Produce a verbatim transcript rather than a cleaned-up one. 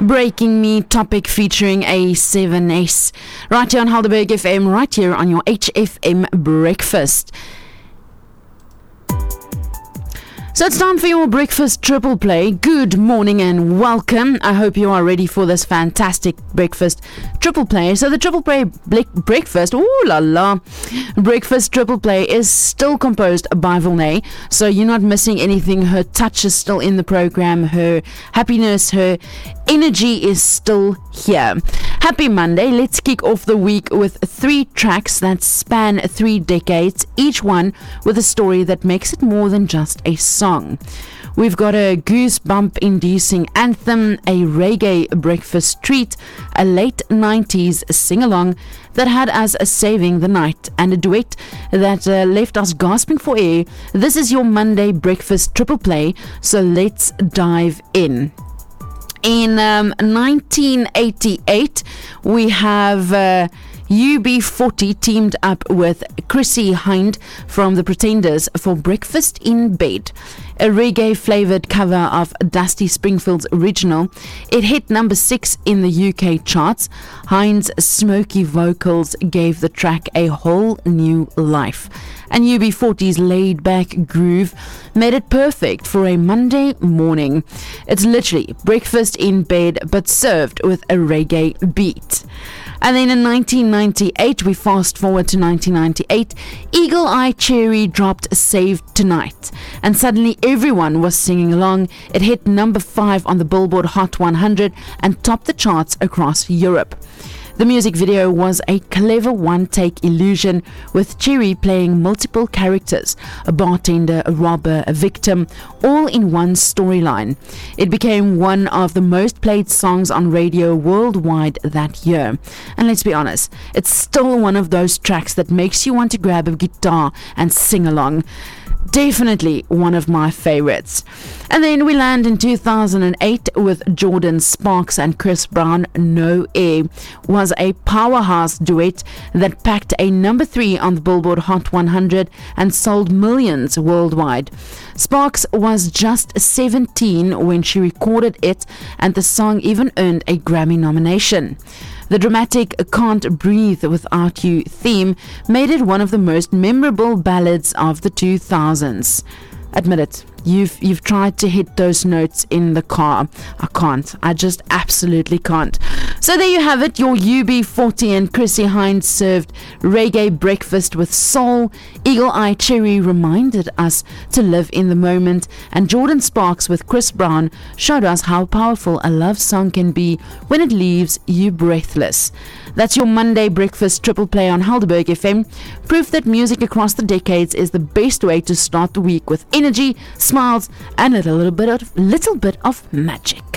Breaking Me topic featuring A seven S. Right here on Helderberg F M, right here on your H F M breakfast. So it's time for your breakfast triple play. Good morning and welcome. I hope you are ready for this fantastic breakfast triple play. So the triple play ble- breakfast, ooh la la, breakfast triple play is still composed by Volney. So you're not missing anything. Her touch is still in the program. Her happiness, her energy is still here. Happy Monday. Let's kick off the week with three tracks that span three decades, each one with a story that makes it more than just a song. We've got a goosebump-inducing anthem, a reggae breakfast treat, a late nineties sing-along that had us saving the night, and a duet that uh, left us gasping for air. This is your Monday breakfast triple play, so let's dive in. In um, nineteen eighty-eight, we have uh, U B forty teamed up with Chrissie Hynde from The Pretenders for Breakfast in Bed, a reggae-flavoured cover of Dusty Springfield's original. It hit number six in the U K charts. Hynde's smoky vocals gave the track a whole new life, and U B forty's laid-back groove made it perfect for a Monday morning. It's literally breakfast in bed, but served with a reggae beat. And then in nineteen ninety-eight, we fast forward to nineteen ninety-eight, Eagle Eye Cherry dropped Saved Tonight, and suddenly everyone was singing along. It hit number five on the Billboard Hot one hundred and topped the charts across Europe. The music video was a clever one-take illusion, with Cherry playing multiple characters, a bartender, a robber, a victim, all in one storyline. It became one of the most played songs on radio worldwide that year. And let's be honest, it's still one of those tracks that makes you want to grab a guitar and sing along. Definitely one of my favorites. And then we land in two thousand eight with Jordin Sparks and Chris Brown. No Air was a powerhouse duet that packed a number three on the Billboard Hot one hundred and sold millions worldwide. Sparks was just seventeen when she recorded it, and the song even earned a Grammy nomination. The dramatic Can't Breathe Without You theme made it one of the most memorable ballads of the two thousands. Admit it, you've you've tried to hit those notes in the car. I can't. I just absolutely can't. So there you have it, your U B forty and Chrissie Hynde served reggae breakfast with soul. Eagle Eye Cherry reminded us to live in the moment, and Jordin Sparks with Chris Brown showed us how powerful a love song can be when it leaves you breathless. That's your Monday breakfast triple play on Helderberg F M. Proof that music across the decades is the best way to start the week with energy, smiles, and a little bit of little bit of magic.